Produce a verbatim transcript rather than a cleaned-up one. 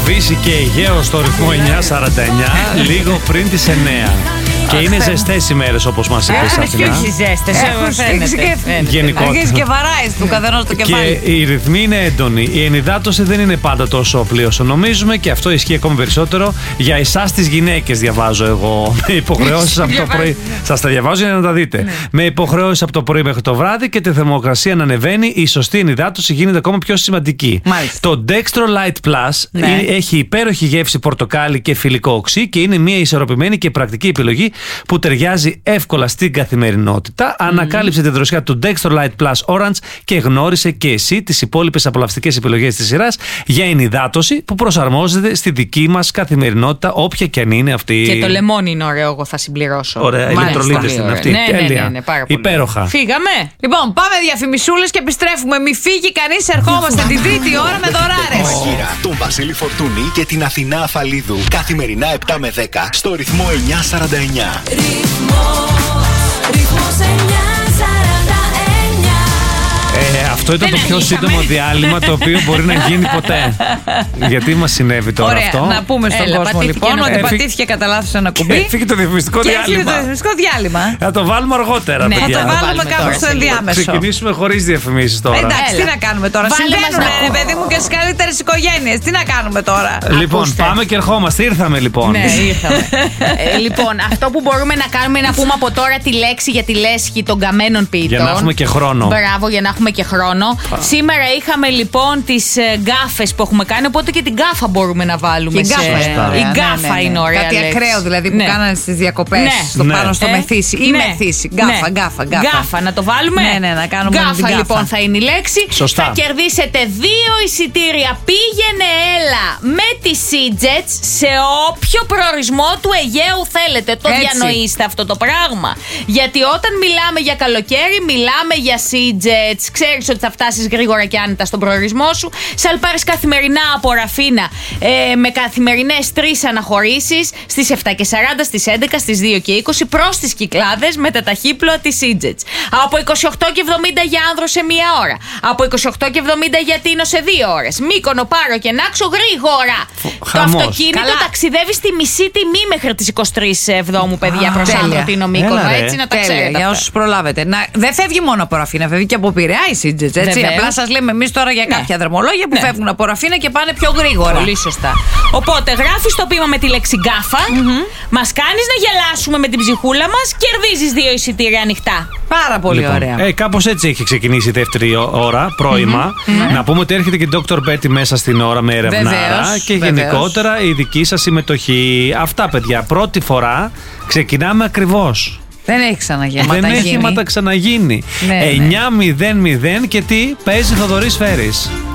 Βύση και Αιγαίο στο ρυθμό εννιά σαράντα εννιά, λίγο πριν τις εννιά. Και είναι ζεστές ημέρες, όπως μας είπε η Αθηνά. Και όχι ζεστές, γενικότερα. Αρχίζει και βαράει του καθενός το κεφάλι. Και οι ρυθμοί είναι έντονοι. Η ενυδάτωση δεν είναι πάντα τόσο απλή όσο νομίζουμε και αυτό ισχύει ακόμη περισσότερο για εσάς τις γυναίκες, διαβάζω εγώ. Με υποχρεώσεις από το πρωί. Σας τα διαβάζω για να τα δείτε. Ναι. Με υποχρεώσεις από το πρωί μέχρι το βράδυ και τη θερμοκρασία να ανεβαίνει, η σωστή ενυδάτωση γίνεται ακόμα πιο σημαντική. Μάλιστα. Το Dextro Light Plus ναι. έχει υπέροχη γεύση πορτοκάλι και φιλικό οξύ και είναι μια ισορροπημένη και πρακτική επιλογή που ταιριάζει εύκολα στην καθημερινότητα. Mm. Ανακάλυψε τη δροσιά του Dextro Light Plus Orange και γνώρισε και εσύ τις υπόλοιπες απολαυστικές επιλογές της σειράς για ενυδάτωση που προσαρμόζεται στη δική μας καθημερινότητα, όποια και αν είναι αυτή. Και το λεμόνι είναι ωραίο, εγώ θα συμπληρώσω. Ωραία, ηλεκτρολίτες είναι αυτή. Ναι, ναι, ναι, ναι, πάρα πολύ. Υπέροχα. Φύγαμε. Λοιπόν, πάμε διαφημισούλες και επιστρέφουμε. Μη φύγει κανείς, ερχόμαστε την τρίτη ώρα με δωράρες. Μαγείρα, τον Βασίλη Φορτούνη και την Αθηνά Αφαλίδου. Καθημερινά επτά με δέκα στο ρυθμό εννιά σαράντα εννιά. Ρυθμός, ρυθμός εννιά σαράντα εννιά. Ε, αυτό ήταν Δεν το πιο είχαμε. σύντομο διάλειμμα το οποίο μπορεί να γίνει ποτέ. Γιατί μας συνέβη τώρα Ωραία, αυτό. να πούμε στον Έλα, κόσμο πατήθηκε λοιπόν ένα- ότι Έφυγε- πατήθηκε κατά λάθος ένα κουμπί. Έφυγε το διαφημιστικό Και έφυγε το διάλειμμα. διαφημιστικό διάλειμμα. Θα το βάλουμε αργότερα, Ναι, θα παιδιά. το βάλουμε βάλουμε κάπου τώρα στο σε λίγο. ενδιάμεσο. Ξεκινήσουμε χωρίς διαφημίσεις τώρα. Εντάξει, Έλα. τι να κάνουμε τώρα. Βάλε μας Συμβαίνουν, να ρε ακούω. παιδί μου, και στις καλύτερες οικογένειες. Τι να κάνουμε τώρα. Λοιπόν, Ακούστε. πάμε και ερχόμαστε. Ήρθαμε λοιπόν. Ναι, ήρθαμε. Ε, λοιπόν, αυτό που μπορούμε να κάνουμε είναι να πούμε από τώρα τη λέξη για τη λέσχη των καμένων ποιητών. Για να έχουμε και χρόνο. Μπράβο, για να έχουμε και χρόνο. Σήμερα είχαμε λοιπόν τις ε, γκάφες που έχουμε κάνει, οπότε και την γκάφα μπορούμε να βάλουμε. Και η γκάφα σε... είναι ωραία. Η Ναι, γκάφα ναι, ναι. είναι ωραία. Κάτι λέξη. ακραίο δηλαδή που Ναι. κάνανε στις διακοπές Ναι. στο Ναι. πάνω στο Ε, μεθύσι. Ή ναι. μεθύσι. Γκάφα, Ναι. γκάφα, γκάφα. Γκάφα, να το βάλουμε. Ναι, ναι, να κάνουμε γκάφα, την γκάφα. λοιπόν θα είναι η λέξη. Σωστά. Θα κερδίσετε δύο εισιτήρια. Πήγαινε έλα με τη Seajets σε όποιο προορισμό του Αιγαίου θέλετε. Το Έτσι. διανοείστε αυτό το πράγμα. Γιατί όταν μιλάμε για καλοκαίρι, μιλάμε για Seajets. Ξέρεις ότι θα φτάσεις γρήγορα και άνετα στον προορισμό σου. Σαλπάρεις καθημερινά από Ραφίνα ε, με καθημερινές τρεις αναχωρήσεις στις επτά και σαράντα, στις έντεκα, στις δύο και είκοσι προς τις Κυκλάδες με τα ταχύπλοα της Seajets. Από είκοσι οκτώ και εβδομήντα για Άνδρο σε μία ώρα. Από είκοσι οκτώ και εβδομήντα για Τίνο σε δύο ώρες. Μύκονο, Πάρο και Νάξο γρήγορα. Το χαμός. αυτοκίνητο Καλά. ταξιδεύει στη μισή τιμή μέχρι τις εικοστή τρίτη Εβδόμου, παιδιά, προς τέλεια. Άνδρο, Τίνο, Μύκονο. Έλα, ρε. Έτσι να τα Τέλεια, ξέρετε. για αυτά. όσους προλάβετε. Να, δεν φεύγει μόνο από Ραφίνα, φεύγει και από Πειραιά η Seajets, έτσι. Βεβαίως. Απλά σας λέμε εμείς τώρα για Ναι. κάποια δρομολόγια που Ναι. φεύγουν από Ραφίνα και πάνε πιο γρήγορα. Πολύ σωστά. Οπότε γράφεις το πείμα με τη λέξη γκάφα, μας κάνεις να γελάσουμε με την ψυχούλα μας, κερδίζεις δύο εισιτήρια ανοιχτά. Πάρα πολύ Λοιπόν, ωραία. Ε, κάπως έτσι έχει ξεκινήσει η δεύτερη ω- ώρα, πρώιμα. Να πούμε ότι έρχεται και η ντόκτορ Betty μέσα στην ώρα με ερευνάρα Βεβαίως, και βεβαίως. γενικότερα η δική σας συμμετοχή. Αυτά, παιδιά. Πρώτη φορά ξεκινάμε ακριβώς. Δεν έχει ξαναγίνει. Δεν έχει ματα ξαναγίνει. Ναι, ναι. εννιά μηδέν μηδέν και τι παίζει Θοδωρής Φέρης.